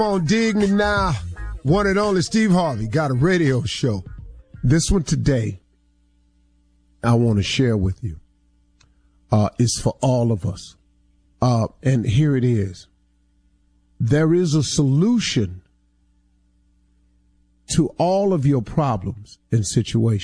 On Dig Me Now, one and only Steve Harvey got a radio show. This one today, I want to share with you, is for all of us. And here it is. There is a solution to all of your problems and situations.